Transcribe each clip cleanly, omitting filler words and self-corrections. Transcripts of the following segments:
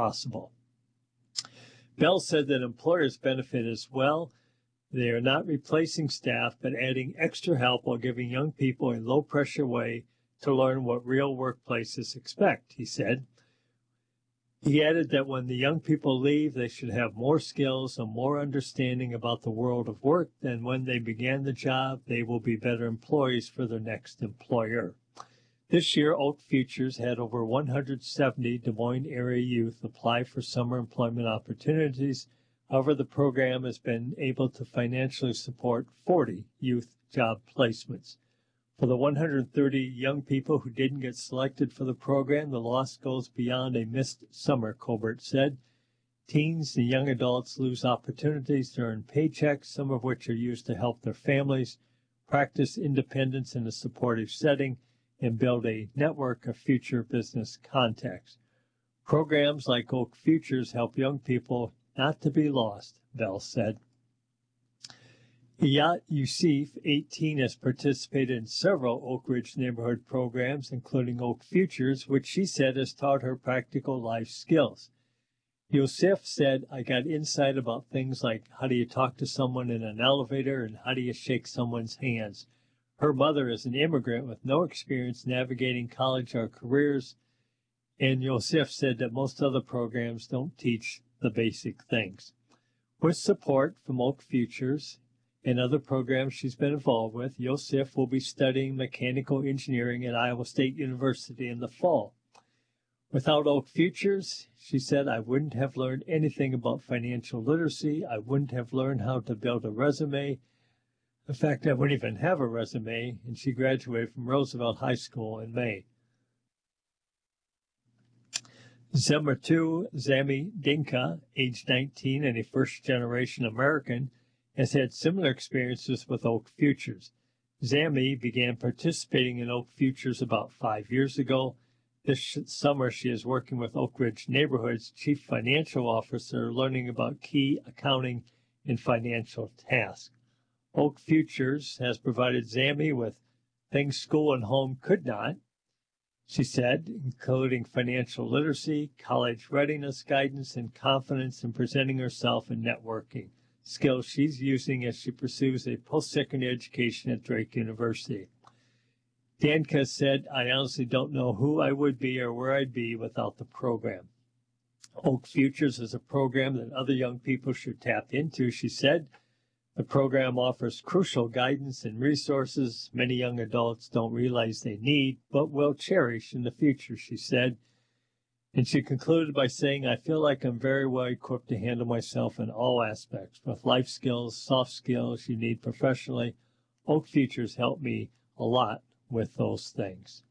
possible. Bell said that employers benefit as well. They are not replacing staff, but adding extra help while giving young people a low-pressure way to learn what real workplaces expect, he said. He added that when the young people leave, they should have more skills and more understanding about the world of work than when they began the job. They will be better employees for their next employer. This year, Oak Futures had over 170 Des Moines area youth apply for summer employment opportunities. However, the program has been able to financially support 40 youth job placements. For the 130 young people who didn't get selected for the program, the loss goes beyond a missed summer, Colbert said. Teens and young adults lose opportunities to earn paychecks, some of which are used to help their families, practice independence in a supportive setting, and build a network of future business contacts. Programs like Oak Futures help young people not to be lost, Bell said. Iyat Yusuf, 18, has participated in several Oak Ridge neighborhood programs, including Oak Futures, which she said has taught her practical life skills. Yusuf said, I got insight about things like how do you talk to someone in an elevator and how do you shake someone's hands. Her mother is an immigrant with no experience navigating college or careers, and Yosef said that most other programs don't teach the basic things. With support from Oak Futures and other programs she's been involved with, Yosef will be studying mechanical engineering at Iowa State University in the fall. Without Oak Futures, she said, I wouldn't have learned anything about financial literacy. I wouldn't have learned how to build a resume. In fact, I wouldn't even have a resume, and she graduated from Roosevelt High School in May. Zemertu Zami Dinka, age 19 and a first-generation American, has had similar experiences with Oak Futures. Zami began participating in Oak Futures about 5 years ago. This summer, she is working with Oak Ridge Neighborhood's chief financial officer, learning about key accounting and financial tasks. Oak Futures has provided Zami with things school and home could not, she said, including financial literacy, college readiness guidance, and confidence in presenting herself and networking, skills she's using as she pursues a post-secondary education at Drake University. Danka said, I honestly don't know who I would be or where I'd be without the program. Oak Futures is a program that other young people should tap into, she said. The program offers crucial guidance and resources many young adults don't realize they need, but will cherish in the future, she said. And she concluded by saying, I feel like I'm very well equipped to handle myself in all aspects, with life skills, soft skills you need professionally. Oak Futures helped me a lot with those things.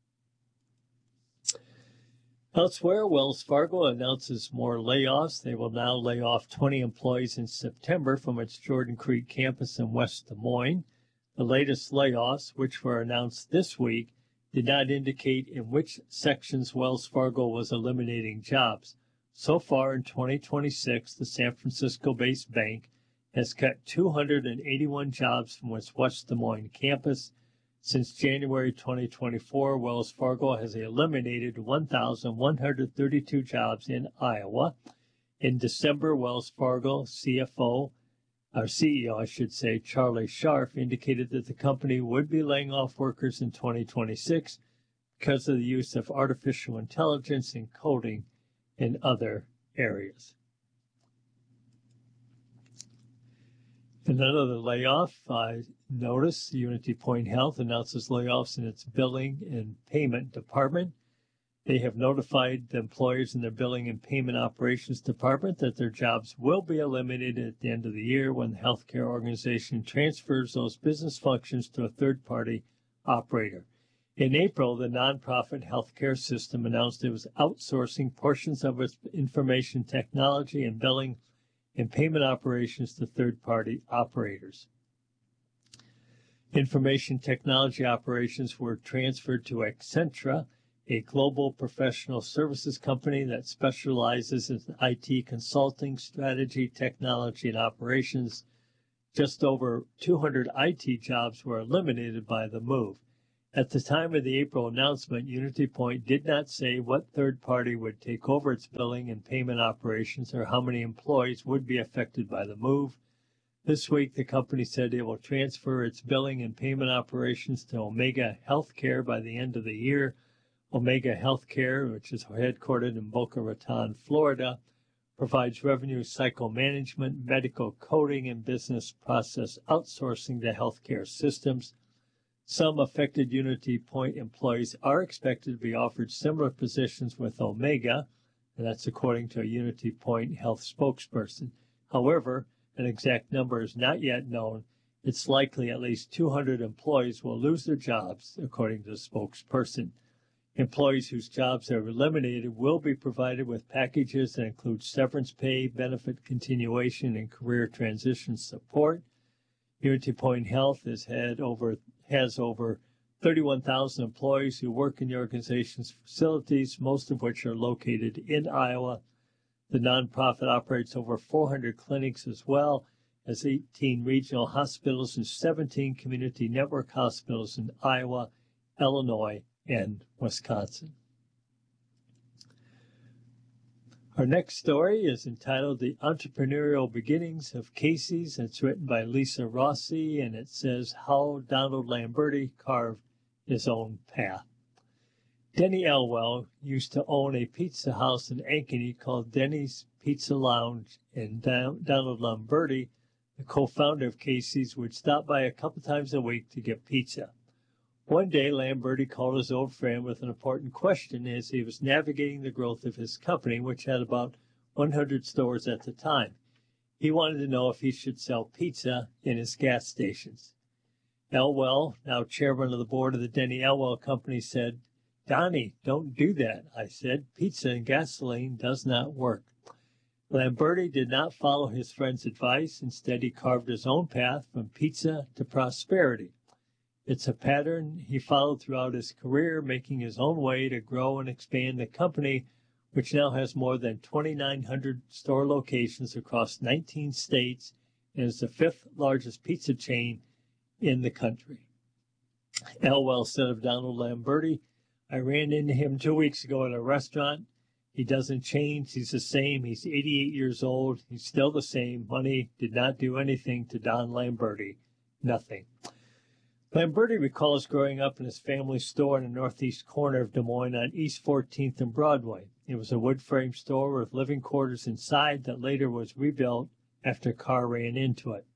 Elsewhere, Wells Fargo announces more layoffs. They will now lay off 20 employees in September from its Jordan Creek campus in West Des Moines. The latest layoffs, which were announced this week, did not indicate in which sections Wells Fargo was eliminating jobs. So far in 2026, the San Francisco-based bank has cut 281 jobs from its West Des Moines campus. Since January 2024, Wells Fargo has eliminated 1,132 jobs in Iowa. In December, Wells Fargo CEO, Charlie Scharf, indicated that the company would be laying off workers in 2026 because of the use of artificial intelligence in coding in other areas. And another layoff, notice Unity Point Health announces layoffs in its billing and payment department. They have notified the employees in their billing and payment operations department that their jobs will be eliminated at the end of the year when the healthcare organization transfers those business functions to a third-party operator. In April, the nonprofit healthcare system announced it was outsourcing portions of its information technology and billing and payment operations to third-party operators. Information technology operations were transferred to Accenture, a global professional services company that specializes in IT consulting, strategy, technology, and operations. Just over 200 IT jobs were eliminated by the move. At the time of the April announcement, Unity Point did not say what third party would take over its billing and payment operations or how many employees would be affected by the move. This week, the company said it will transfer its billing and payment operations to Omega Healthcare by the end of the year. Omega Healthcare, which is headquartered in Boca Raton, Florida, provides revenue cycle management, medical coding, and business process outsourcing to healthcare systems. Some affected Unity Point employees are expected to be offered similar positions with Omega, and that's according to a Unity Point health spokesperson. However, an exact number is not yet known. It's likely at least 200 employees will lose their jobs, according to the spokesperson. Employees whose jobs are eliminated will be provided with packages that include severance pay, benefit continuation, and career transition support. Unity Point Health has over 31,000 employees who work in the organization's facilities, most of which are located in Iowa. The nonprofit operates over 400 clinics as well as 18 regional hospitals and 17 community network hospitals in Iowa, Illinois, and Wisconsin. Our next story is entitled The Entrepreneurial Beginnings of Casey's. It's written by Lisa Rossi, and it says how Donald Lamberti carved his own path. Denny Elwell used to own a pizza house in Ankeny called Denny's Pizza Lounge, and Donald Lamberti, the co-founder of Casey's, would stop by a couple times a week to get pizza. One day, Lamberti called his old friend with an important question as he was navigating the growth of his company, which had about 100 stores at the time. He wanted to know if he should sell pizza in his gas stations. Elwell, now chairman of the board of the Denny Elwell Company, said, "Donnie, don't do that." I said, "Pizza and gasoline does not work." Lamberti did not follow his friend's advice. Instead, he carved his own path from pizza to prosperity. It's a pattern he followed throughout his career, making his own way to grow and expand the company, which now has more than 2,900 store locations across 19 states and is the fifth largest pizza chain in the country. Elwell said of Donald Lamberti, "I ran into him 2 weeks ago at a restaurant. He doesn't change. He's the same. He's 88 years old. He's still the same. Money did not do anything to Don Lamberti. Nothing." Lamberti recalls growing up in his family store in the northeast corner of Des Moines on East 14th and Broadway. It was a wood frame store with living quarters inside that later was rebuilt after a car ran into it.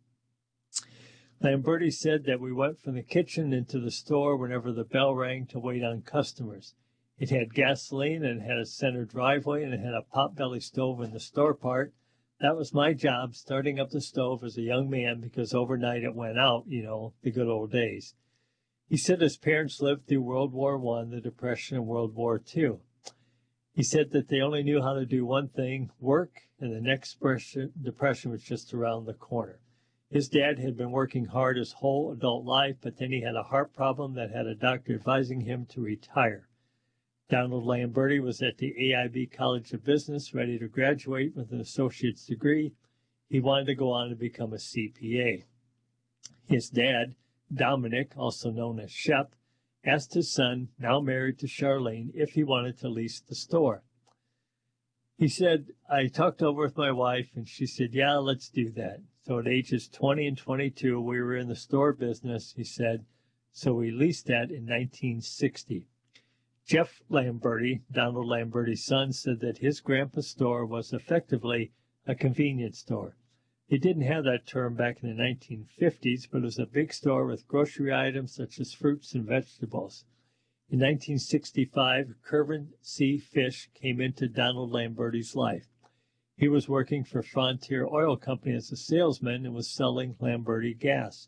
Lamberti said that we went from the kitchen into the store whenever the bell rang to wait on customers. It had gasoline and it had a center driveway and it had a potbelly stove in the store part. That was my job, starting up the stove as a young man because overnight it went out, the good old days. He said his parents lived through World War I, the Depression, and World War II. He said that they only knew how to do one thing, work, and the next depression was just around the corner. His dad had been working hard his whole adult life, but then he had a heart problem that had a doctor advising him to retire. Donald Lamberti was at the AIB College of Business, ready to graduate with an associate's degree. He wanted to go on to become a CPA. His dad, Dominic, also known as Shep, asked his son, now married to Charlene, if he wanted to lease the store. He said, "I talked over with my wife, and she said, yeah, let's do that." So at ages 20 and 22, we were in the store business, he said, so we leased that in 1960. Jeff Lamberti, Donald Lamberti's son, said that his grandpa's store was effectively a convenience store. He didn't have that term back in the 1950s, but it was a big store with grocery items such as fruits and vegetables. In 1965, Kirvin C. Fish came into Donald Lamberti's life. He was working for Frontier Oil Company as a salesman and was selling Lamberti gas.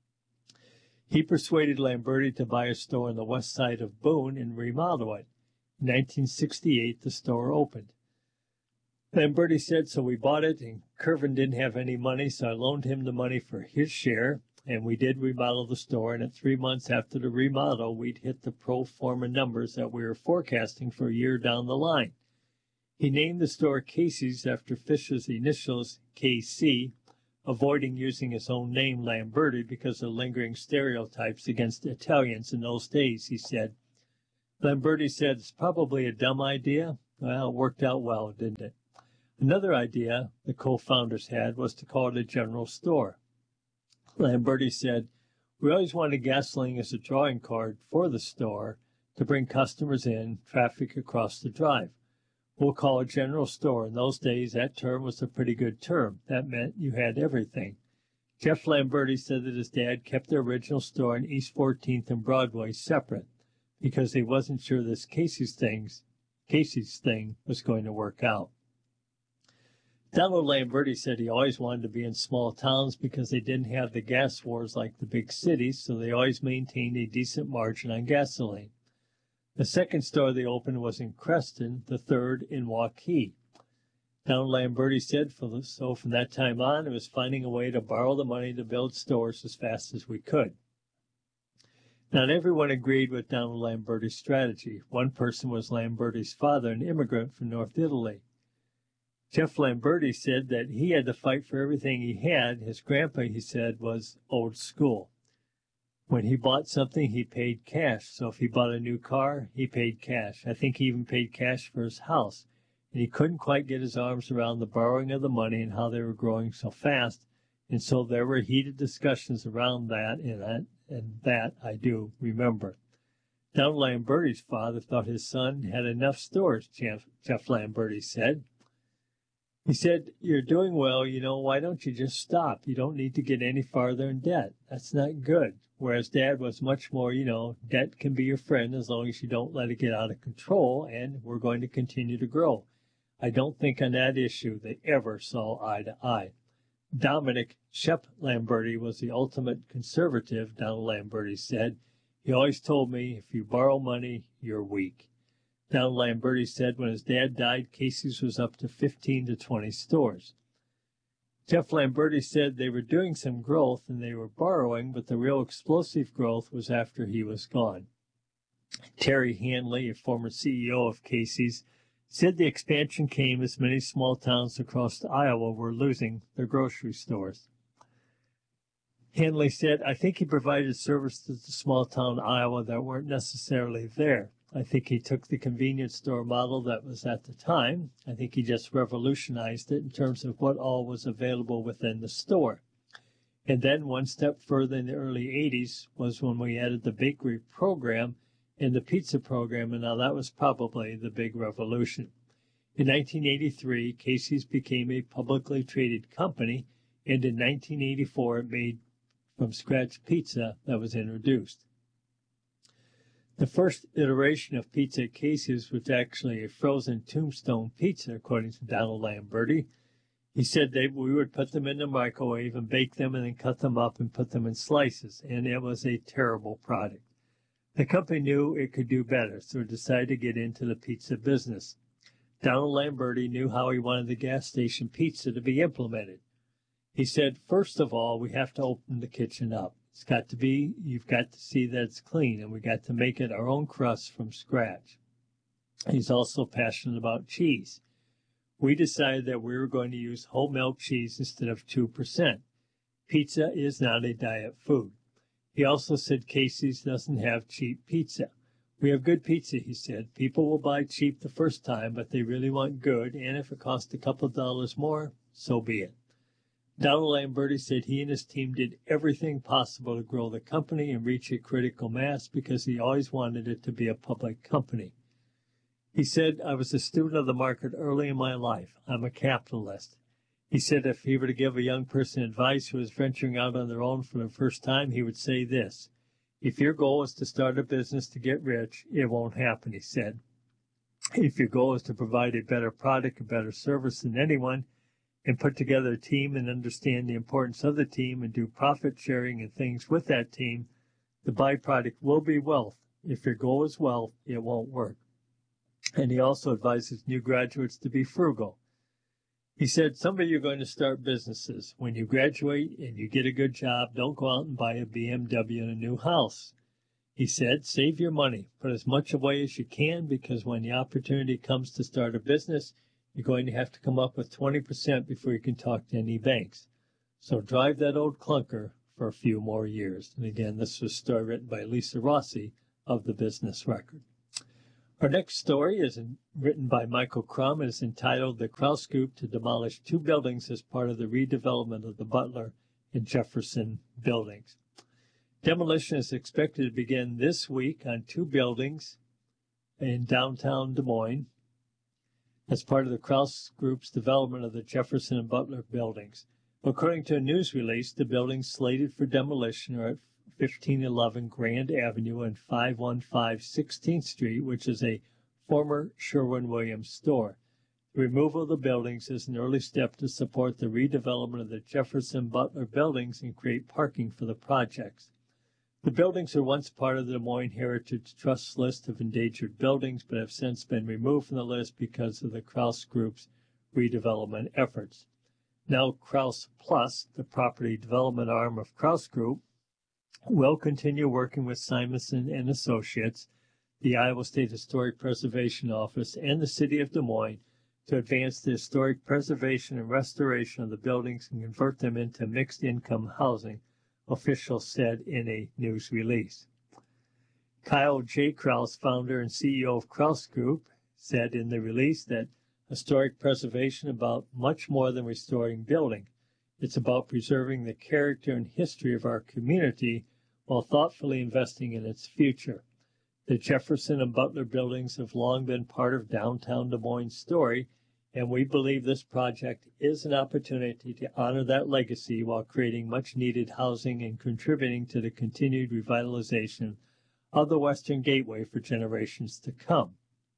He persuaded Lamberti to buy a store on the west side of Boone and remodel it. In 1968, the store opened. Lamberti said, so we bought it, and Kirvin didn't have any money, so I loaned him the money for his share, and we did remodel the store, and at 3 months after the remodel, we'd hit the pro forma numbers that we were forecasting for a year down the line. He named the store Casey's after Fish's initials, KC, avoiding using his own name, Lamberti, because of lingering stereotypes against Italians in those days, he said. Lamberti said, it's probably a dumb idea. Well, it worked out well, didn't it? Another idea the co-founders had was to call it a general store. Lamberti said, we always wanted gasoline as a drawing card for the store to bring customers in, traffic across the drive. We'll call it general store. In those days, that term was a pretty good term. That meant you had everything. Jeff Lamberti said that his dad kept the original store on East 14th and Broadway separate because he wasn't sure this Casey's thing was going to work out. Donald Lamberti said he always wanted to be in small towns because they didn't have the gas wars like the big cities, so they always maintained a decent margin on gasoline. The second store they opened was in Creston, the third in Waukee. Donald Lamberti said, so from that time on, it was finding a way to borrow the money to build stores as fast as we could. Not everyone agreed with Donald Lamberti's strategy. One person was Lamberti's father, an immigrant from North Italy. Jeff Lamberti said that he had to fight for everything he had. His grandpa, he said, was old school. When he bought something, he paid cash. So if he bought a new car, he paid cash. I think he even paid cash for his house. And he couldn't quite get his arms around the borrowing of the money and how they were growing so fast. And so there were heated discussions around that, and that I do remember. Donald Lamberti's father thought his son had enough stores, Jeff Lamberti said. He said, you're doing well, why don't you just stop? You don't need to get any farther in debt. That's not good. Whereas Dad was much more, debt can be your friend as long as you don't let it get out of control, and we're going to continue to grow. I don't think on that issue they ever saw eye to eye. Dominic Shep Lamberti was the ultimate conservative, Donald Lamberti said. He always told me, if you borrow money, you're weak. Donald Lamberti said when his dad died, Casey's was up to 15 to 20 stores. Jeff Lamberti said they were doing some growth and they were borrowing, but the real explosive growth was after he was gone. Terry Hanley, a former CEO of Casey's, said the expansion came as many small towns across Iowa were losing their grocery stores. Hanley said, I think he provided services to small town Iowa that weren't necessarily there. I think he took the convenience store model that was at the time. I think he just revolutionized it in terms of what all was available within the store. And then one step further in the early 80s was when we added the bakery program and the pizza program, and now that was probably the big revolution. In 1983, Casey's became a publicly traded company, and in 1984 it made from scratch pizza that was introduced. The first iteration of pizza at Casey's was actually a frozen tombstone pizza, according to Donald Lamberti. He said we would put them in the microwave and bake them and then cut them up and put them in slices, and it was a terrible product. The company knew it could do better, so it decided to get into the pizza business. Donald Lamberti knew how he wanted the gas station pizza to be implemented. He said, first of all, we have to open the kitchen up. You've got to see that it's clean, and we got to make it our own crust from scratch. He's also passionate about cheese. We decided that we were going to use whole milk cheese instead of 2%. Pizza is not a diet food. He also said Casey's doesn't have cheap pizza. We have good pizza, he said. People will buy cheap the first time, but they really want good, and if it costs a couple of dollars more, so be it. Donald Lamberti said he and his team did everything possible to grow the company and reach a critical mass because he always wanted it to be a public company. He said, I was a student of the market early in my life. I'm a capitalist. He said if he were to give a young person advice who is venturing out on their own for the first time, he would say this. If your goal is to start a business to get rich, it won't happen, he said. If your goal is to provide a better product, a better service than anyone, and put together a team and understand the importance of the team and do profit sharing and things with that team, the byproduct will be wealth. If your goal is wealth, it won't work. And he also advises new graduates to be frugal. He said, some of you are going to start businesses. When you graduate and you get a good job, don't go out and buy a BMW and a new house. He said, save your money. Put as much away as you can because when the opportunity comes to start a business, you're going to have to come up with 20% before you can talk to any banks. So drive that old clunker for a few more years. And again, this was a story written by Lisa Rossi of the Business Record. Our next story is written by Michael Crum and is entitled The Krause Group to Demolish Two Buildings as Part of the Redevelopment of the Butler and Jefferson Buildings. Demolition is expected to begin this week on two buildings in downtown Des Moines as part of the Krause Group's development of the Jefferson and Butler buildings. According to a news release, the buildings slated for demolition are at 1511 Grand Avenue and 515 16th Street, which is a former Sherwin-Williams store. The removal of the buildings is an early step to support the redevelopment of the Jefferson-Butler buildings and create parking for the projects. The buildings were once part of the Des Moines Heritage Trust list of endangered buildings, but have since been removed from the list because of the Krause Group's redevelopment efforts. Now Krause Plus, the property development arm of Krause Group, will continue working with Simonson and Associates, the Iowa State Historic Preservation Office, and the City of Des Moines to advance the historic preservation and restoration of the buildings and convert them into mixed-income housing, officials said in a news release. Kyle J. Krause, founder and CEO of Krause Group, said in the release that historic preservation is about much more than restoring building. It's about preserving the character and history of our community while thoughtfully investing in its future. The Jefferson and Butler buildings have long been part of downtown Des Moines' story, and we believe this project is an opportunity to honor that legacy while creating much-needed housing and contributing to the continued revitalization of the Western Gateway for generations to come.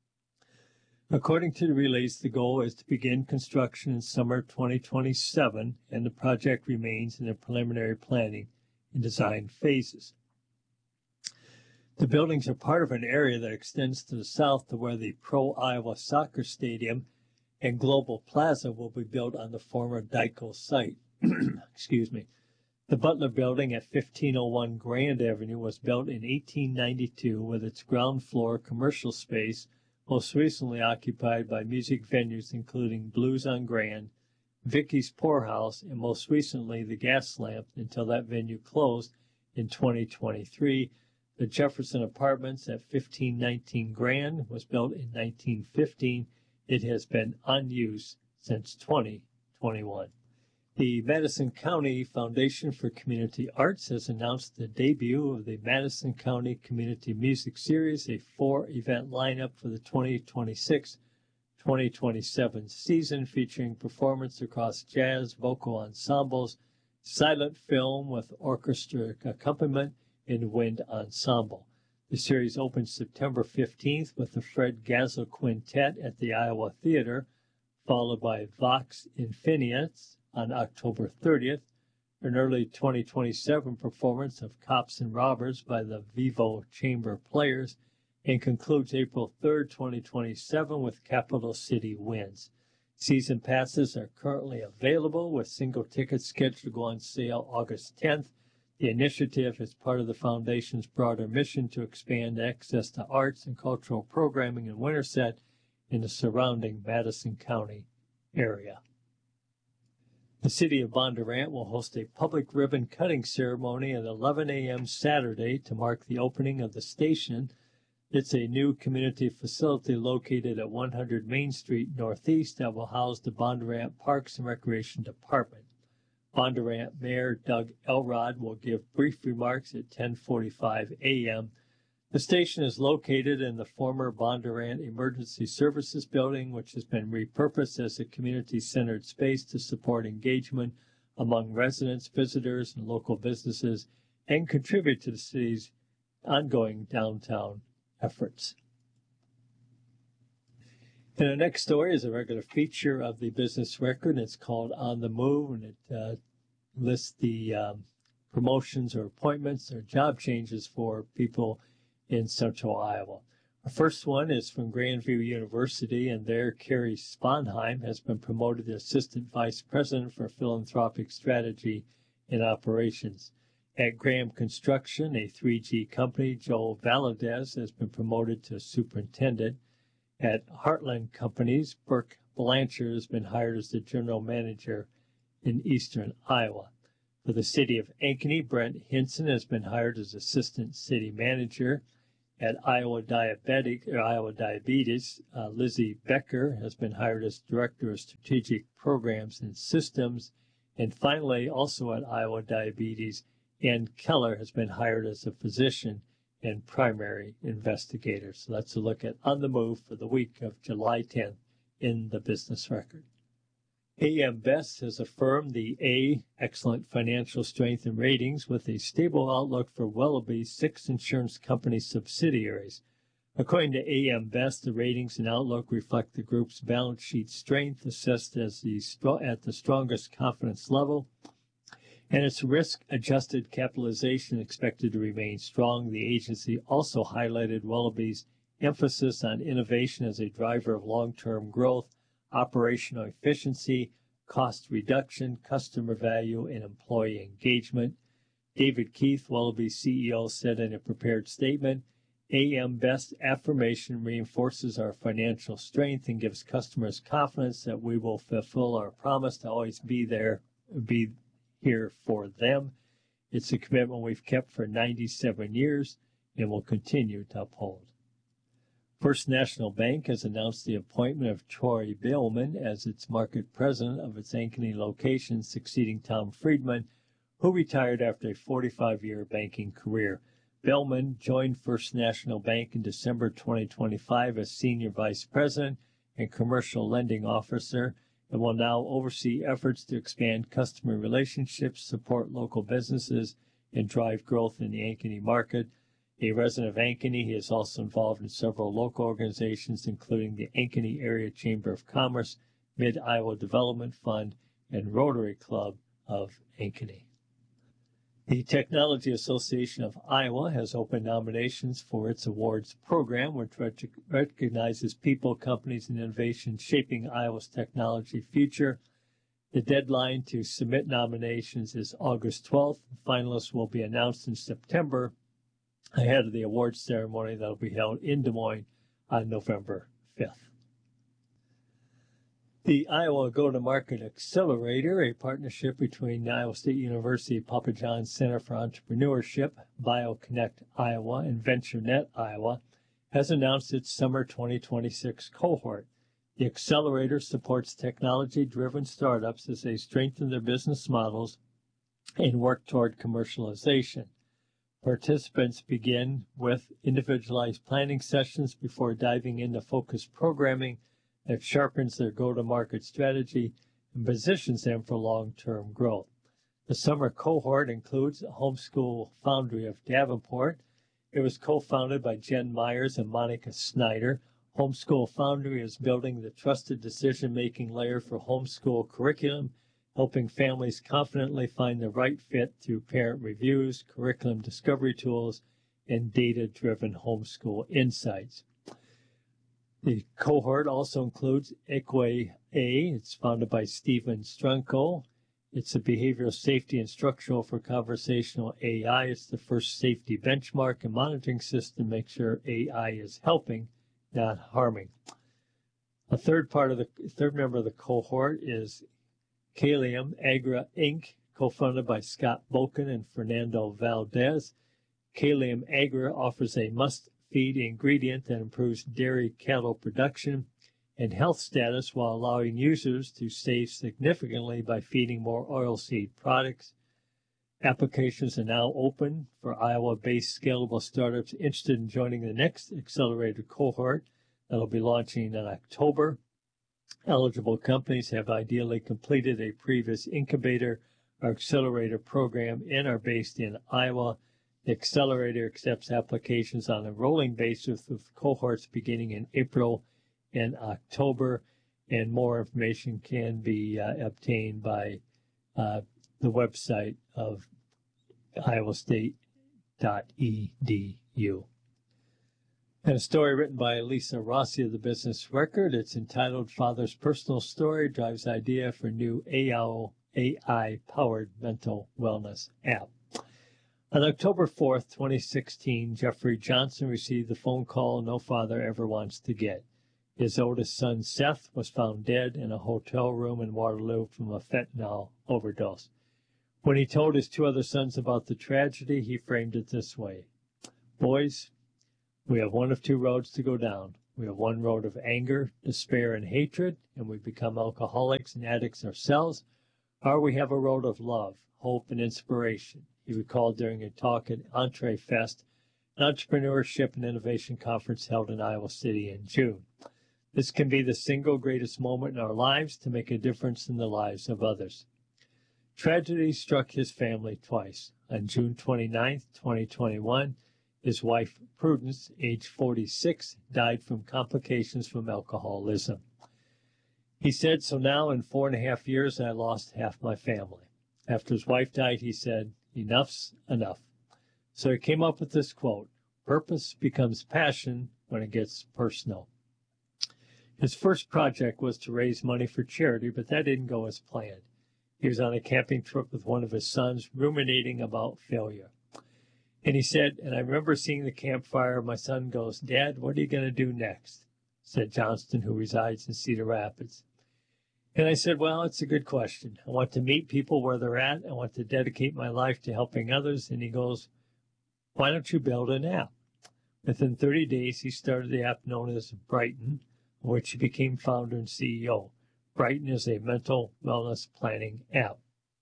According to the release, the goal is to begin construction in summer 2027, and the project remains in the preliminary planning and design phases. The buildings are part of an area that extends to the south to where the Pro-Iowa Soccer Stadium and Global Plaza will be built on the former Dyko site. Excuse me. The Butler Building at 1501 Grand Avenue was built in 1892 with its ground floor commercial space most recently occupied by music venues including Blues on Grand, Vicky's Poorhouse, and most recently the Gas Lamp until that venue closed in 2023. The Jefferson Apartments at 1519 Grand was built in 1915. It has been unused since 2021. The Madison County Foundation for Community Arts has announced the debut of the Madison County Community Music Series, a 4-event lineup for the 2026-2027 season featuring performance across jazz, vocal ensembles, silent film with orchestra accompaniment, and wind ensemble. The series opens September 15th with the Fred Gazel Quintet at the Iowa Theater, followed by Vox Infinitus on October 30th, an early 2027 performance of Cops and Robbers by the Vivo Chamber Players, and concludes April 3rd, 2027 with Capital City Winds. Season passes are currently available with single tickets scheduled to go on sale August 10th. The initiative is part of the Foundation's broader mission to expand access to arts and cultural programming in Winterset in the surrounding Madison County area. The City of Bondurant will host a public ribbon-cutting ceremony at 11 a.m. Saturday to mark the opening of the station. It's a new community facility located at 100 Main Street Northeast that will house the Bondurant Parks and Recreation Department. Bondurant Mayor Doug Elrod will give brief remarks at 10:45 a.m. The station is located in the former Bondurant Emergency Services Building, which has been repurposed as a community-centered space to support engagement among residents, visitors, and local businesses, and contribute to the city's ongoing downtown efforts. And the next story is a regular feature of the Business Record. It's called On the Move, and it lists the promotions or appointments or job changes for people in Central Iowa. Our first one is from Grandview University, and there Carrie Sponheim has been promoted to Assistant Vice President for Philanthropic Strategy and Operations. At Graham Construction, a 3G company, Joel Valadez has been promoted to Superintendent. At Heartland Companies, Burke Blanchard has been hired as the General Manager in Eastern Iowa. For the city of Ankeny, Brent Hinson has been hired as assistant city manager. At Iowa Diabetes, Lizzie Becker has been hired as director of strategic programs and systems. And finally, also at Iowa Diabetes, Ann Keller has been hired as a physician and primary investigator. So that's a look at On the Move for the week of July 10th in the Business Record. AM Best has affirmed the A, excellent financial strength and ratings, with a stable outlook for Willoughby's 6 insurance company subsidiaries. According to AM Best, the ratings and outlook reflect the group's balance sheet strength, assessed as at the strongest confidence level, and its risk-adjusted capitalization expected to remain strong. The agency also highlighted Willoughby's emphasis on innovation as a driver of long-term growth, operational efficiency, cost reduction, customer value, and employee engagement. David Keith, Willoughby's CEO, said in a prepared statement, AM Best affirmation reinforces our financial strength and gives customers confidence that we will fulfill our promise to always be here for them. It's a commitment we've kept for 97 years and will continue to uphold. First National Bank has announced the appointment of Troy Billman as its market president of its Ankeny location, succeeding Tom Friedman, who retired after a 45-year banking career. Billman joined First National Bank in December 2025 as senior vice president and commercial lending officer, and will now oversee efforts to expand customer relationships, support local businesses, and drive growth in the Ankeny market. A resident of Ankeny, he is also involved in several local organizations, including the Ankeny Area Chamber of Commerce, Mid-Iowa Development Fund, and Rotary Club of Ankeny. The Technology Association of Iowa has opened nominations for its awards program, which recognizes people, companies, and innovations shaping Iowa's technology future. The deadline to submit nominations is August 12th. Finalists will be announced in September, ahead of the awards ceremony that will be held in Des Moines on November 5th. The Iowa Go-to-Market Accelerator, a partnership between the Iowa State University Papa John's Center for Entrepreneurship, BioConnect Iowa, and VentureNet Iowa, has announced its summer 2026 cohort. The accelerator supports technology-driven startups as they strengthen their business models and work toward commercialization. Participants begin with individualized planning sessions before diving into focused programming that sharpens their go-to-market strategy and positions them for long-term growth. The summer cohort includes Homeschool Foundry of Davenport. It was co-founded by Jen Myers and Monica Snyder. Homeschool Foundry is building the trusted decision-making layer for homeschool curriculum, helping families confidently find the right fit through parent reviews, curriculum discovery tools, and data-driven homeschool insights. The cohort also includes Equa A. It's founded by Stephen Strunko. It's a behavioral safety instructional for conversational AI. It's the first safety benchmark and monitoring system to make sure AI is helping, not harming. A third member of the cohort is Kalium Agra Inc., co-founded by Scott Bolkin and Fernando Valdez. Kalium Agra offers a must-feed ingredient that improves dairy cattle production and health status while allowing users to save significantly by feeding more oilseed products. Applications are now open for Iowa-based scalable startups interested in joining the next accelerator cohort that will be launching in October. Eligible companies have ideally completed a previous incubator or accelerator program and are based in Iowa. The accelerator accepts applications on a rolling basis with cohorts beginning in April and October, and more information can be obtained by the website of iowastate.edu. And a story written by Lisa Rossi of the Business Record. It's entitled Father's Personal Story Drives Idea for New AI-Powered Mental Wellness App. On October 4th, 2016, Jeffrey Johnson received the phone call no father ever wants to get. His oldest son, Seth, was found dead in a hotel room in Waterloo from a fentanyl overdose. When he told his two other sons about the tragedy, he framed it this way: "Boys, we have one of two roads to go down. We have one road of anger, despair, and hatred, and we become alcoholics and addicts ourselves, or we have a road of love, hope, and inspiration," he recalled during a talk at EntreFest, an entrepreneurship and innovation conference held in Iowa City in June. This can be the single greatest moment in our lives to make a difference in the lives of others. Tragedy struck his family twice. On June 29, 2021, his wife, Prudence, age 46, died from complications from alcoholism. He said, "So now in 4.5 years, I lost half my family." After his wife died, he said, "Enough's enough." So he came up with this quote: "Purpose becomes passion when it gets personal." His first project was to raise money for charity, but that didn't go as planned. He was on a camping trip with one of his sons, ruminating about failure. And he said, "And I remember seeing the campfire. My son goes, 'Dad, what are you going to do next?'" said Johnston, who resides in Cedar Rapids. And I said, "Well, it's a good question. I want to meet people where they're at. I want to dedicate my life to helping others." And he goes, "Why don't you build an app?" Within 30 days, he started the app known as Brighten, of which he became founder and CEO. Brighten is a mental wellness planning app.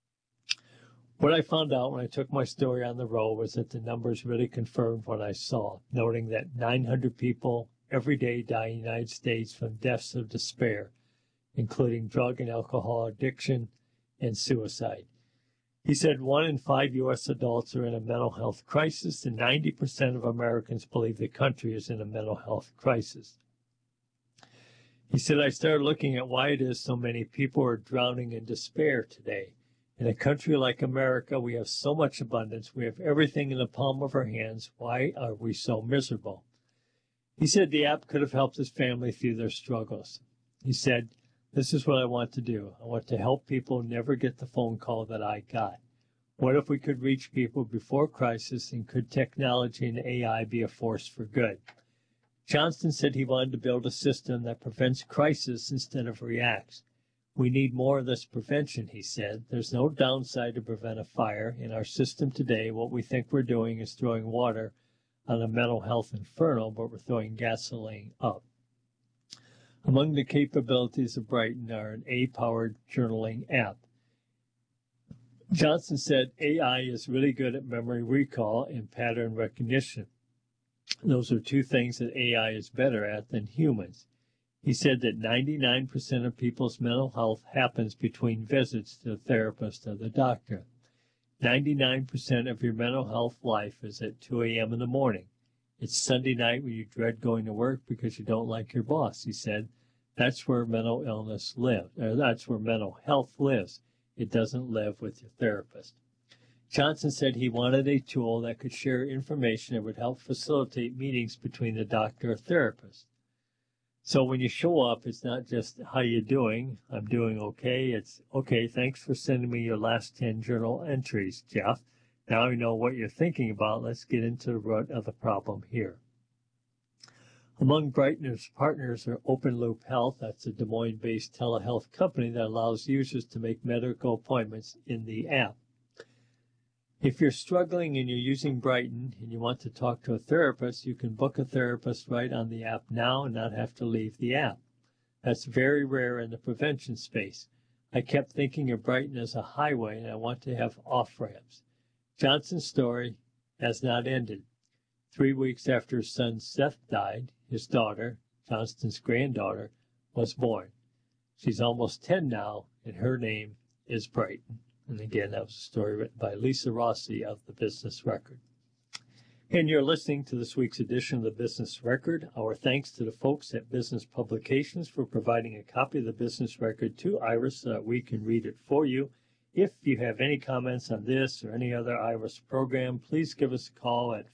What I found out when I took my story on the road was that the numbers really confirmed what I saw, noting that 900 people every day die in the United States from deaths of despair, including drug and alcohol addiction and suicide. He said 1 in 5 U.S. adults are in a mental health crisis, and 90% of Americans believe the country is in a mental health crisis. He said, "I started looking at why it is so many people are drowning in despair today. In a country like America, we have so much abundance. We have everything in the palm of our hands. Why are we so miserable?" He said the app could have helped his family through their struggles. He said, "This is what I want to do. I want to help people never get the phone call that I got. What if we could reach people before crisis, and could technology and AI be a force for good?" Johnston said he wanted to build a system that prevents crisis instead of reacts. "We need more of this prevention," he said. "There's no downside to prevent a fire. In our system today, what we think we're doing is throwing water on a mental health inferno, but we're throwing gasoline up." Among the capabilities of Brighten are an AI-powered journaling app. Johnston said AI is really good at memory recall and pattern recognition. Those are two things that AI is better at than humans. He said that 99% of people's mental health happens between visits to the therapist or the doctor. 99% of your mental health life is at 2 a.m. in the morning. It's Sunday night when you dread going to work because you don't like your boss, he said. That's where mental illness lives, or that's where mental health lives. It doesn't live with your therapist. Johnson said he wanted a tool that could share information that would help facilitate meetings between the doctor or therapist. So when you show up, it's not just, "How you doing? I'm doing okay." It's, "Okay, thanks for sending me your last 10 journal entries, Jeff. Now I know what you're thinking about. Let's get into the root of the problem here." Among Brightener's partners are Open Loop Health. That's a Des Moines-based telehealth company that allows users to make medical appointments in the app. If you're struggling and you're using Brighten and you want to talk to a therapist, you can book a therapist right on the app now and not have to leave the app. That's very rare in the prevention space. I kept thinking of Brighten as a highway, and I want to have off-ramps. Johnson's story has not ended. 3 weeks after his son Seth died, his daughter, Johnston's granddaughter, was born. She's almost 10 now, and her name is Brighten. And again, that was a story written by Lisa Rossi of the Business Record. And you're listening to this week's edition of the Business Record. Our thanks to the folks at Business Publications for providing a copy of the Business Record to Iris so that we can read it for you. If you have any comments on this or any other Iris program, please give us a call at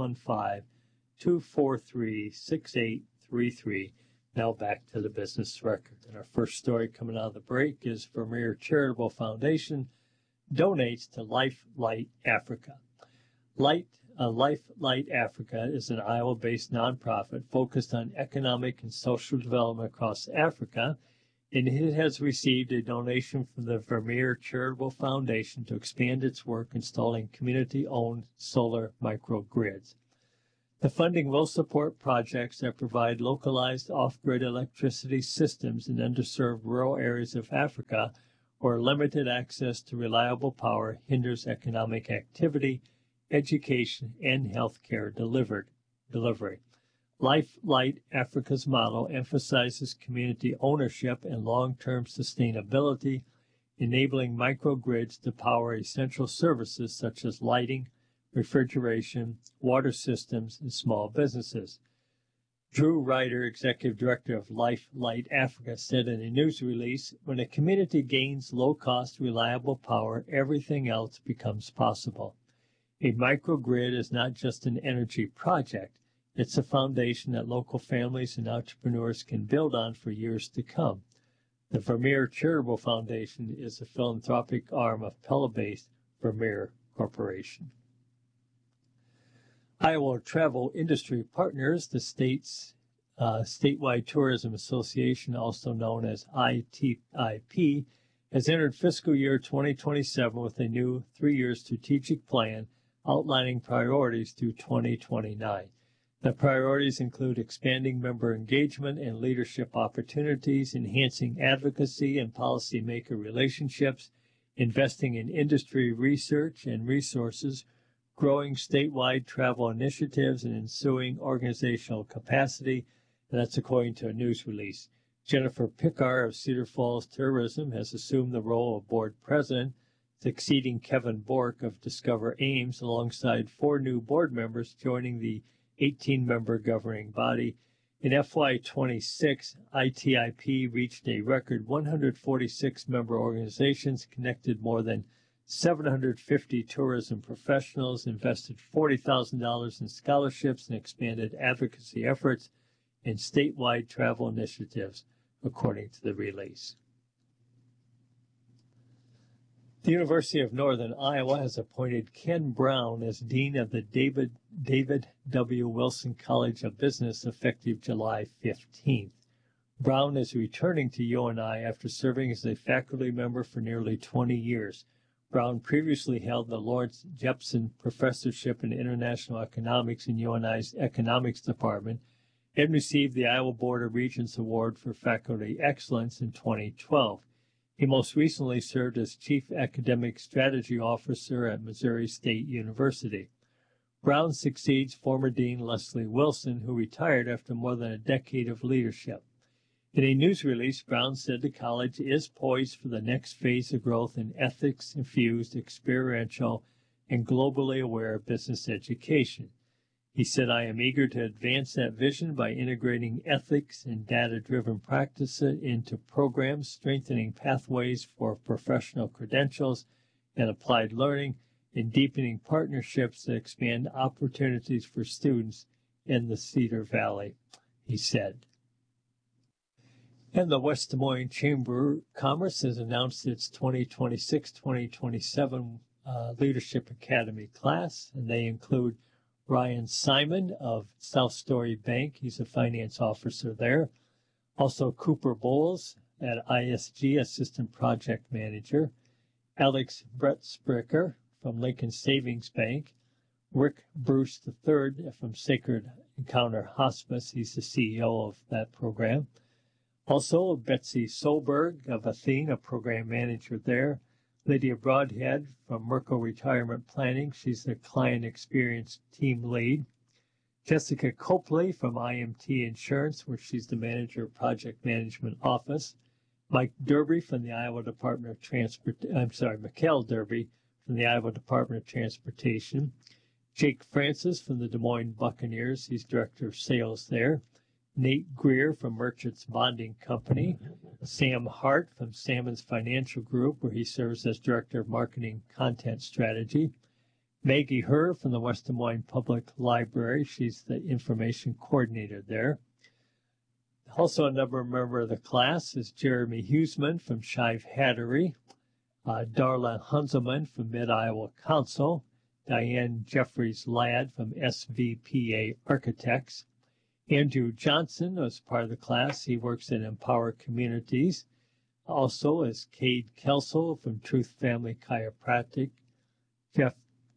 515-243-6833. Now back to the Business Record. And our first story coming out of the break is Vermeer Charitable Foundation donates to Life Light Africa. Life Light Africa is an Iowa-based nonprofit focused on economic and social development across Africa. and it has received a donation from the Vermeer Charitable Foundation to expand its work installing community-owned solar microgrids. The funding will support projects that provide localized off-grid electricity systems in underserved rural areas of Africa where limited access to reliable power hinders economic activity, education, and health care delivery. Life Light Africa's model emphasizes community ownership and long-term sustainability, enabling microgrids to power essential services such as lighting, refrigeration, water systems, and small businesses. Drew Ryder, Executive Director of Life Light Africa, said in a news release, "When a community gains low-cost, reliable power, everything else becomes possible. A microgrid is not just an energy project. It's a foundation that local families and entrepreneurs can build on for years to come." The Vermeer Charitable Foundation is a philanthropic arm of Pella-based Vermeer Corporation. Iowa Travel Industry Partners, the state's statewide tourism association, also known as ITIP, has entered fiscal year 2027 with a new 3-year strategic plan outlining priorities through 2029. The priorities include expanding member engagement and leadership opportunities, enhancing advocacy and policymaker relationships, investing in industry research and resources, growing statewide travel initiatives, and ensuing organizational capacity. And that's according to a news release. Jennifer Pickar of Cedar Falls Tourism has assumed the role of board president, succeeding Kevin Bork of Discover Ames, alongside 4 new board members joining the 18-member governing body. In FY26, ITIP reached a record 146 member organizations, connected more than 750 tourism professionals, invested $40,000 in scholarships, and expanded advocacy efforts in statewide travel initiatives, according to the release. The University of Northern Iowa has appointed Ken Brown as Dean of the David W. Wilson College of Business effective July 15th. Brown is returning to UNI after serving as a faculty member for nearly 20 years. Brown previously held the Lawrence Jepson Professorship in International Economics in UNI's Economics Department and received the Iowa Board of Regents Award for Faculty Excellence in 2012. He most recently served as Chief Academic Strategy Officer at Missouri State University. Brown succeeds former Dean Leslie Wilson, who retired after more than a decade of leadership. In a news release, Brown said the college is poised for the next phase of growth in ethics-infused, experiential, and globally aware business education. He said, "I am eager to advance that vision by integrating ethics and data-driven practices into programs, strengthening pathways for professional credentials and applied learning, and deepening partnerships that expand opportunities for students in the Cedar Valley," he said. And the West Des Moines Chamber of Commerce has announced its 2026-2027 Leadership Academy class, and they include Ryan Simon of South Story Bank. He's a finance officer there. Also Cooper Bowles at ISG, Assistant Project Manager. Alex Bretspricker from Lincoln Savings Bank. Rick Bruce III from Sacred Encounter Hospice. He's the CEO of that program. Also Betsy Solberg of Athene, a program manager there. Lydia Broadhead from Merkle Retirement Planning. She's the Client Experience Team Lead. Jessica Copley from IMT Insurance, where she's the Manager of Project Management Office. Mike Derby from the Iowa Department of Mikhail Derby from the Iowa Department of Transportation. Jake Francis from the Des Moines Buccaneers. He's Director of Sales there. Nate Greer from Merchants Bonding Company, Sam Hart from Salmon's Financial Group, where he serves as Director of Marketing Content Strategy, Maggie Herr from the West Des Moines Public Library. She's the Information Coordinator there. Also another member of the class is Jeremy Huseman from Shive Hattery, Darla Hunzelman from Mid-Iowa Council, Diane Jeffries-Ladd from SVPA Architects, Andrew Johnson was part of the class. He works at Empower Communities. Also is Cade Kelsel from Truth Family Chiropractic, Jeff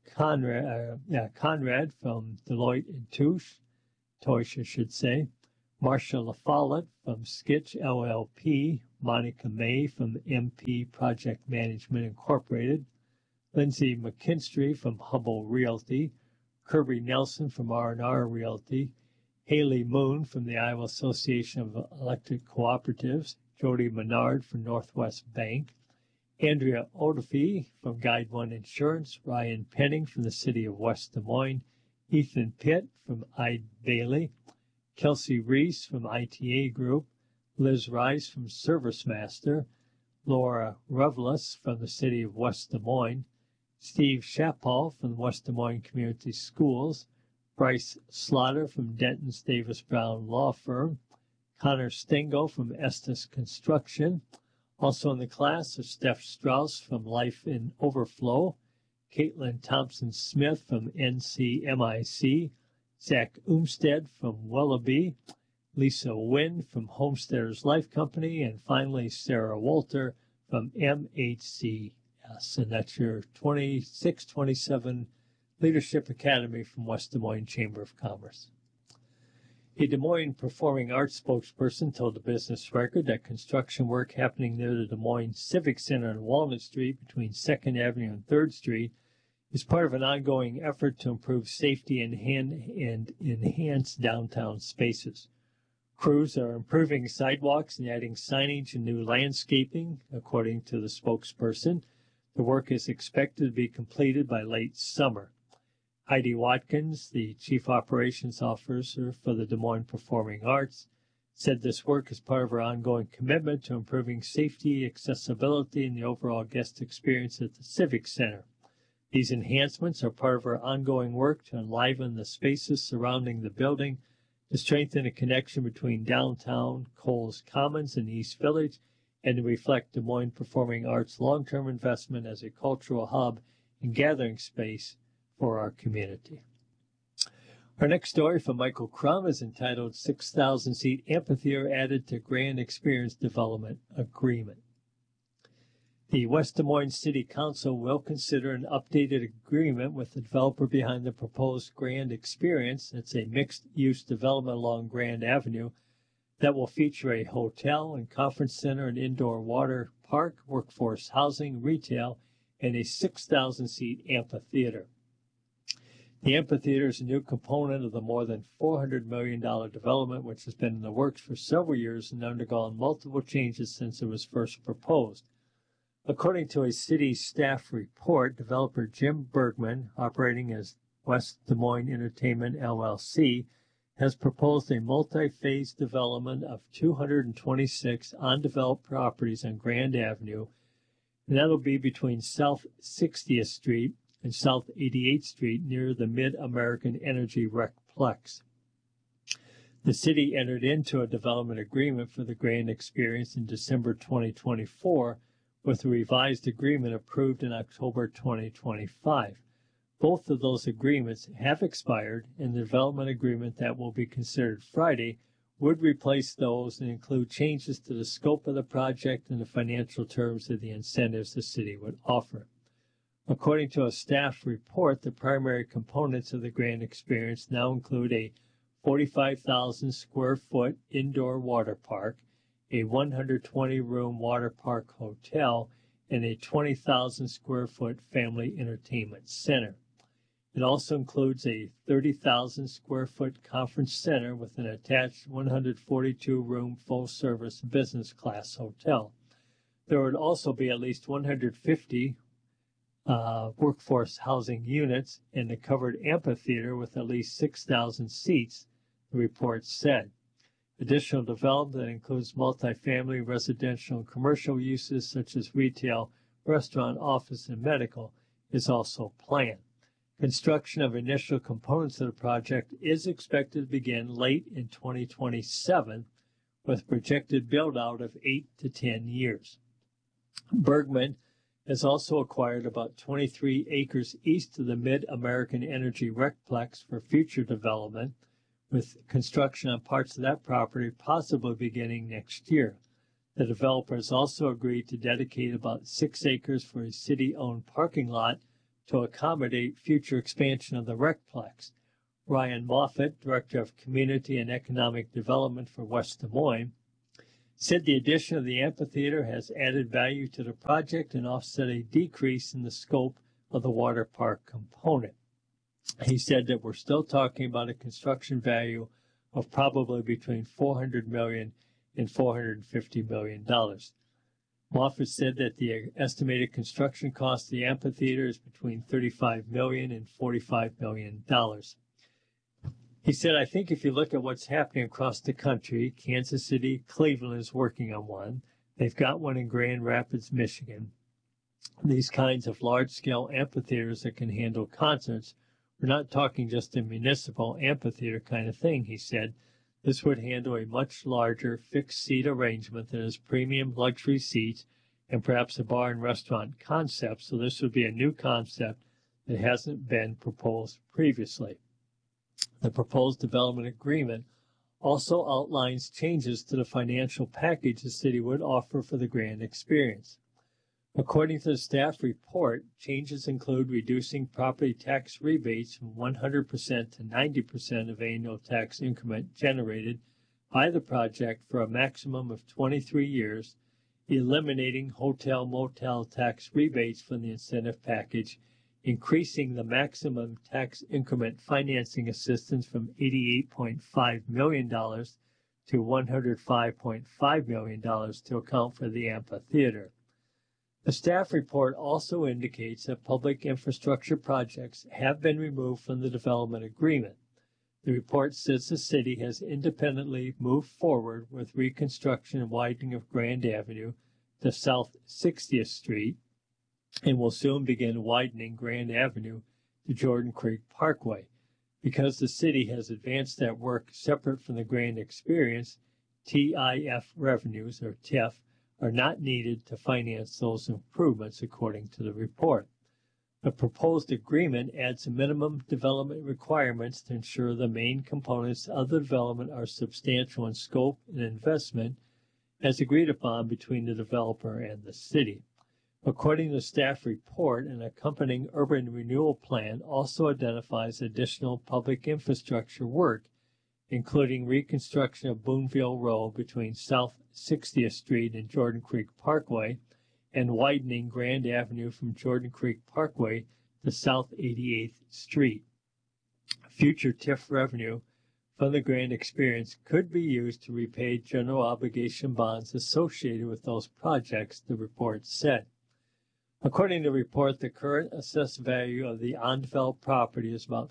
Conrad from Deloitte and Touche, I should say, Marcia LaFollette from Skitch LLP, Monica May from MP Project Management Incorporated, Lindsay McKinstry from Hubble Realty, Kirby Nelson from R&R Realty, Haley Moon from the Iowa Association of Electric Cooperatives, Jody Menard from Northwest Bank, Andrea Odafe from Guide One Insurance, Ryan Penning from the City of West Des Moines, Ethan Pitt from Eide Bailey, Kelsey Reese from ITA Group, Liz Rice from ServiceMaster, Laura Revelis from the City of West Des Moines, Steve Chappell from West Des Moines Community Schools, Bryce Slaughter from Denton's Davis Brown Law Firm, Connor Stengel from Estes Construction. Also in the class are Steph Strauss from Life in Overflow, Caitlin Thompson-Smith from NCMIC, Zach Umstead from Willoughby, Lisa Wynn from Homesteaders Life Company, and finally Sarah Walter from MHCS. And that's your 2627 Leadership Academy from West Des Moines Chamber of Commerce. A Des Moines Performing Arts spokesperson told the Business Record that construction work happening near the Des Moines Civic Center on Walnut Street between 2nd Avenue and 3rd Street is part of an ongoing effort to improve safety and enhance downtown spaces. Crews are improving sidewalks and adding signage and new landscaping, according to the spokesperson. The work is expected to be completed by late summer. Heidi Watkins, the Chief Operations Officer for the Des Moines Performing Arts, said this work is part of our ongoing commitment to improving safety, accessibility, and the overall guest experience at the Civic Center. These enhancements are part of our ongoing work to enliven the spaces surrounding the building, to strengthen the connection between downtown, Coles Commons, and East Village, and to reflect Des Moines Performing Arts' long-term investment as a cultural hub and gathering space for our community. Our next story from Michael Crum is entitled 6,000-Seat Amphitheater Added to Grand Experience Development Agreement. The West Des Moines City Council will consider an updated agreement with the developer behind the proposed Grand Experience. It's a mixed-use development along Grand Avenue that will feature a hotel and conference center, an indoor water park, workforce housing, retail, and a 6,000-seat amphitheater. The amphitheater is a new component of the more than $400 million development, which has been in the works for several years and undergone multiple changes since it was first proposed. According to a city staff report, developer Jim Bergman, operating as West Des Moines Entertainment LLC, has proposed a multi-phase development of 226 undeveloped properties on Grand Avenue, and that'll be between South 60th Street and South 88th Street near the Mid-American Energy Recplex. The city entered into a development agreement for the Grand Experience in December 2024, with a revised agreement approved in October 2025. Both of those agreements have expired, and the development agreement that will be considered Friday would replace those and include changes to the scope of the project and the financial terms of the incentives the city would offer. According to a staff report, the primary components of the Grand Experience now include a 45,000 square foot indoor water park, a 120-room water park hotel, and a 20,000 square foot family entertainment center. It also includes a 30,000 square foot conference center with an attached 142-room full-service business class hotel. There would also be at least 150 workforce housing units in the covered amphitheater with at least 6,000 seats, the report said. Additional development that includes multifamily, residential, and commercial uses such as retail, restaurant, office, and medical is also planned. Construction of initial components of the project is expected to begin late in 2027, with projected build-out of 8 to 10 years. Bergman has also acquired about 23 acres east of the Mid-American Energy Recplex for future development, with construction on parts of that property possibly beginning next year. The developers also agreed to dedicate about 6 acres for a city-owned parking lot to accommodate future expansion of the Recplex. Ryan Moffett, Director of Community and Economic Development for West Des Moines, said the addition of the amphitheater has added value to the project and offset a decrease in the scope of the water park component. He said that we're still talking about a construction value of probably between $400 million and $450 million. Moffett said that the estimated construction cost of the amphitheater is between $35 million and $45 million. He said, I think if you look at what's happening across the country, Kansas City, Cleveland is working on one. They've got one in Grand Rapids, Michigan. These kinds of large-scale amphitheaters that can handle concerts, we're not talking just a municipal amphitheater kind of thing, he said. This would handle a much larger fixed-seat arrangement that has premium luxury seats and perhaps a bar and restaurant concept, so this would be a new concept that hasn't been proposed previously. The proposed development agreement also outlines changes to the financial package the city would offer for the grand experience. According to the staff report, changes include reducing property tax rebates from 100% to 90% of annual tax increment generated by the project for a maximum of 23 years, eliminating hotel-motel tax rebates from the incentive package, increasing the maximum tax increment financing assistance from $88.5 million to $105.5 million to account for the amphitheater. The staff report also indicates that public infrastructure projects have been removed from the development agreement. The report says the city has independently moved forward with reconstruction and widening of Grand Avenue to South 60th Street and will soon begin widening Grand Avenue to Jordan Creek Parkway. Because the city has advanced that work separate from the Grand Experience, TIF revenues, or TIF, are not needed to finance those improvements, according to the report. The proposed agreement adds minimum development requirements to ensure the main components of the development are substantial in scope and investment, as agreed upon between the developer and the city. According to the staff report, an accompanying urban renewal plan also identifies additional public infrastructure work, including reconstruction of Boonville Road between South 60th Street and Jordan Creek Parkway, and widening Grand Avenue from Jordan Creek Parkway to South 88th Street. Future TIF revenue from the Grand Experience could be used to repay general obligation bonds associated with those projects, the report said. According to the report, the current assessed value of the undeveloped property is about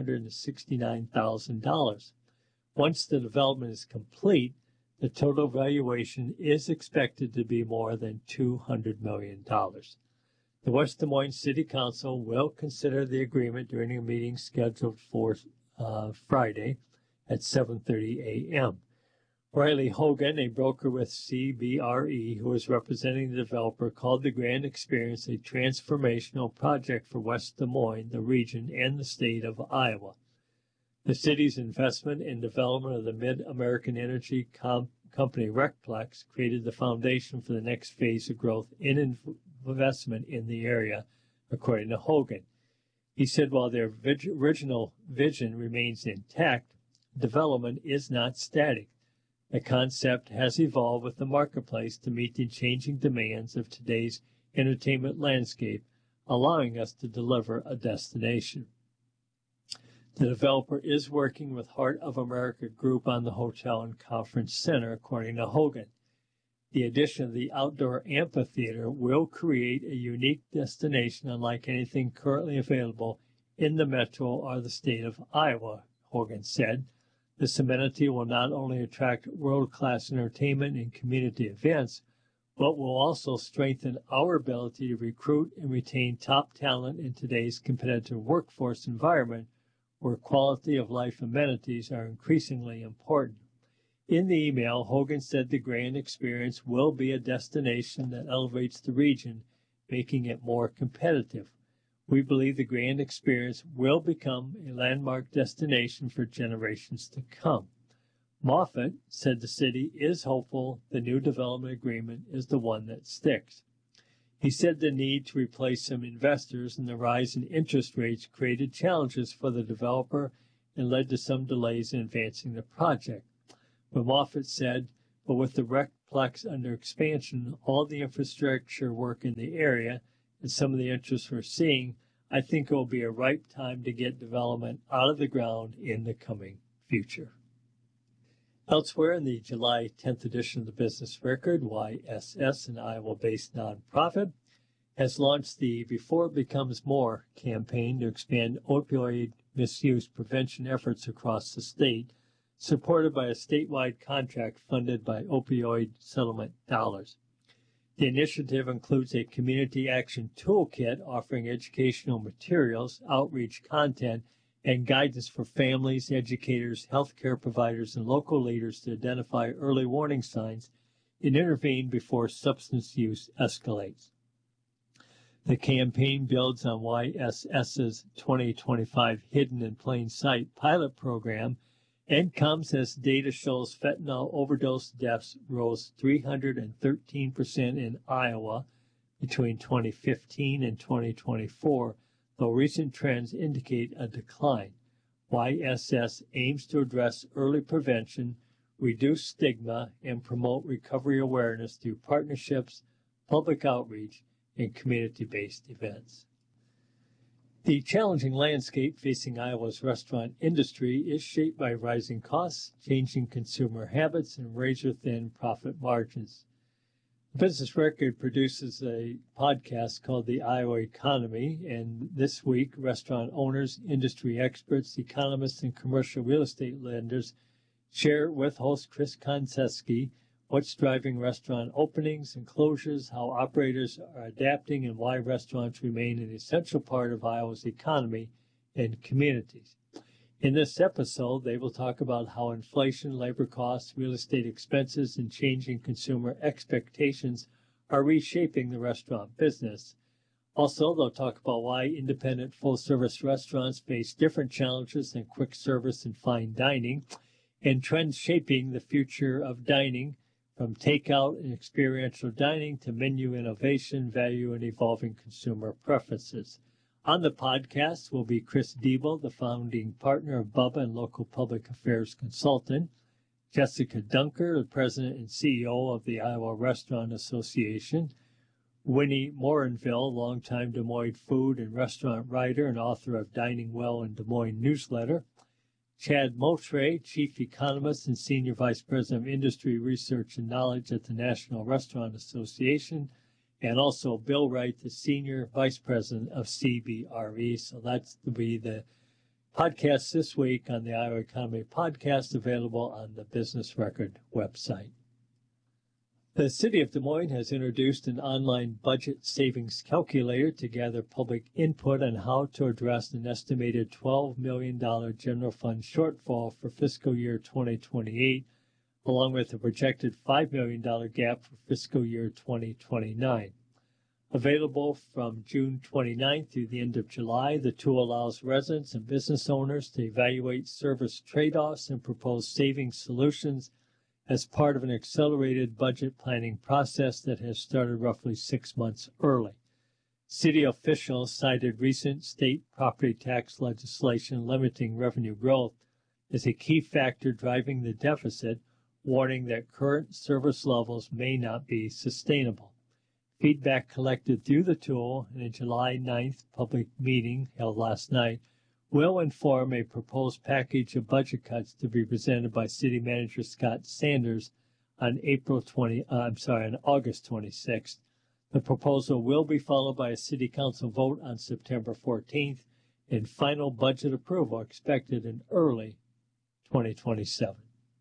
$469,000. Once the development is complete, the total valuation is expected to be more than $200 million. The West Des Moines City Council will consider the agreement during a meeting scheduled for Friday at 7:30 a.m. Riley Hogan, a broker with CBRE who is representing the developer, called the Grand Experience a transformational project for West Des Moines, the region, and the state of Iowa. The city's investment in development of the Mid-American Energy Company Recplex created the foundation for the next phase of growth in investment in the area, according to Hogan. He said while their original vision remains intact, development is not static. The concept has evolved with the marketplace to meet the changing demands of today's entertainment landscape, allowing us to deliver a destination. The developer is working with Heart of America Group on the hotel and conference center, according to Hogan. The addition of the outdoor amphitheater will create a unique destination unlike anything currently available in the metro or the state of Iowa, Hogan said. This amenity will not only attract world-class entertainment and community events, but will also strengthen our ability to recruit and retain top talent in today's competitive workforce environment, where quality of life amenities are increasingly important. In the email, Hogan said the Grand Experience will be a destination that elevates the region, making it more competitive. We believe the Grand Experience will become a landmark destination for generations to come. Moffett said the city is hopeful the new development agreement is the one that sticks. He said the need to replace some investors and the rise in interest rates created challenges for the developer and led to some delays in advancing the project. But Moffett said, but with the Recplex under expansion, all the infrastructure work in the area, and some of the interest we're seeing, I think it will be a ripe time to get development out of the ground in the coming future. Elsewhere in the July 10th edition of the Business Record, YSS, an Iowa-based nonprofit, has launched the Before It Becomes More campaign to expand opioid misuse prevention efforts across the state, supported by a statewide contract funded by opioid settlement dollars. The initiative includes a community action toolkit offering educational materials, outreach content, and guidance for families, educators, healthcare providers, and local leaders to identify early warning signs and intervene before substance use escalates. The campaign builds on YSS's 2025 Hidden in Plain Sight pilot program and comes as data shows fentanyl overdose deaths rose 313% in Iowa between 2015 and 2024, though recent trends indicate a decline. YSS aims to address early prevention, reduce stigma, and promote recovery awareness through partnerships, public outreach, and community-based events. The challenging landscape facing Iowa's restaurant industry is shaped by rising costs, changing consumer habits, and razor-thin profit margins. The Business Record produces a podcast called The Iowa Economy, and this week, restaurant owners, industry experts, economists, and commercial real estate lenders share with host Chris Konceski what's driving restaurant openings and closures, how operators are adapting, and why restaurants remain an essential part of Iowa's economy and communities. In this episode, they will talk about how inflation, labor costs, real estate expenses, and changing consumer expectations are reshaping the restaurant business. Also, they'll talk about why independent full-service restaurants face different challenges than quick service and fine dining, and trends shaping the future of dining, from takeout and experiential dining to menu innovation, value, and evolving consumer preferences. On the podcast will be Chris Diebel, the founding partner of Bubba and local public affairs consultant, Jessica Dunker, the president and CEO of the Iowa Restaurant Association, Winnie Morinville, longtime Des Moines food and restaurant writer and author of Dining Well in Des Moines newsletter, Chad Moultrie, chief economist and senior vice president of industry research and knowledge at the National Restaurant Association, and also Bill Wright, the Senior Vice President of CBRE. So that's to be the podcast this week on the Iowa Economy Podcast, available on the Business Record website. The City of Des Moines has introduced an online budget savings calculator to gather public input on how to address an estimated $12 million general fund shortfall for fiscal year 2028, along with a projected $5 million gap for fiscal year 2029. Available from June 29th through the end of July, the tool allows residents and business owners to evaluate service trade-offs and propose savings solutions as part of an accelerated budget planning process that has started roughly 6 months early. City officials cited recent state property tax legislation limiting revenue growth as a key factor driving the deficit, warning that current service levels may not be sustainable. Feedback collected through the tool in a July 9th public meeting held last night will inform a proposed package of budget cuts to be presented by City Manager Scott Sanders on August 26th. The proposal will be followed by a City Council vote on September 14th, and final budget approval expected in early 2027.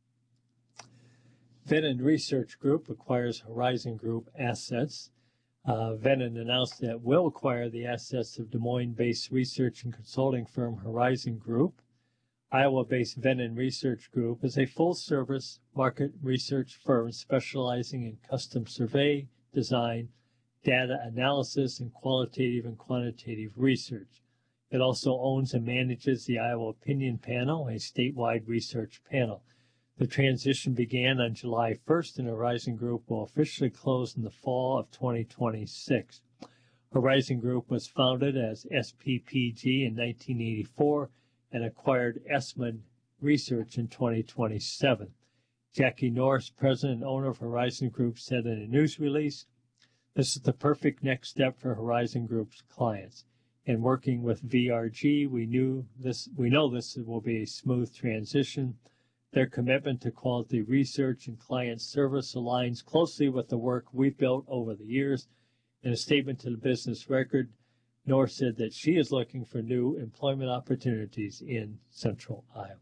Vennen Research Group acquires Horizon Group assets. Vennen announced that it will acquire the assets of Des Moines-based research and consulting firm Horizon Group. Iowa-based Vennen Research Group is a full-service market research firm specializing in custom survey, design, data analysis, and qualitative and quantitative research. It also owns and manages the Iowa Opinion Panel, a statewide research panel. The transition began on July 1st, and Horizon Group will officially close in the fall of 2026. Horizon Group was founded as SPPG in 1984 and acquired Esmond Research in 2027. Jackie Norris, president and owner of Horizon Group, said in a news release, "This is the perfect next step for Horizon Group's clients. In working with VRG, we know this will be a smooth transition. Their commitment to quality research and client service aligns closely with the work we've built over the years." In a statement to the Business Record, Norris said that she is looking for new employment opportunities in Central Iowa.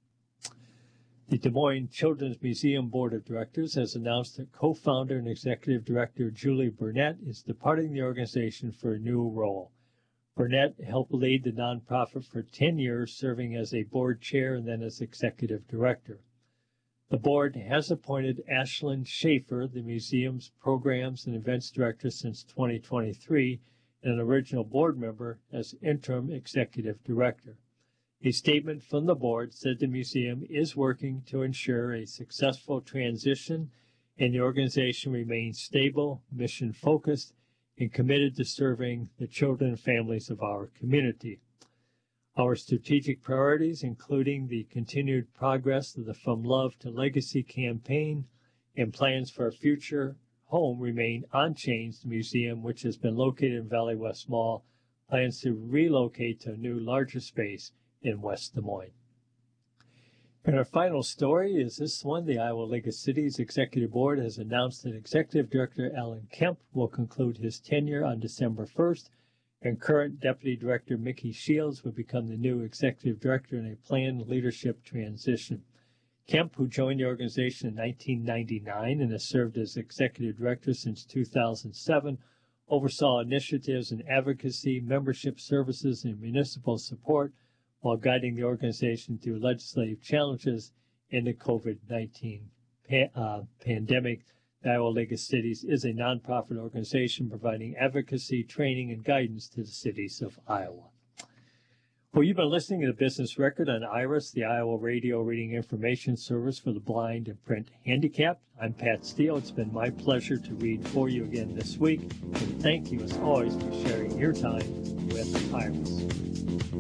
The Des Moines Children's Museum Board of Directors has announced that co-founder and executive director Julie Burnett is departing the organization for a new role. Burnett helped lead the nonprofit for 10 years, serving as a board chair and then as executive director. The board has appointed Ashlyn Schaefer, the museum's programs and events director since 2023, and an original board member, as interim executive director. A statement from the board said the museum is working to ensure a successful transition and the organization remains stable, mission-focused, and committed to serving the children and families of our community. Our strategic priorities, including the continued progress of the From Love to Legacy campaign and plans for a future home, remain unchanged. The museum, which has been located in Valley West Mall, plans to relocate to a new, larger space in West Des Moines. And our final story is this one. The Iowa League of Cities Executive Board has announced that Executive Director Alan Kemp will conclude his tenure on December 1st, and current Deputy Director Mickey Shields will become the new Executive Director in a planned leadership transition. Kemp, who joined the organization in 1999 and has served as Executive Director since 2007, oversaw initiatives in advocacy, membership services, and municipal support, while guiding the organization through legislative challenges in the COVID-19 pandemic. The Iowa League of Cities is a nonprofit organization providing advocacy, training, and guidance to the cities of Iowa. Well, you've been listening to the Business Record on IRIS, the Iowa Radio Reading Information Service for the blind and print handicapped. I'm Pat Steele. It's been my pleasure to read for you again this week, and thank you as always for sharing your time with IRIS.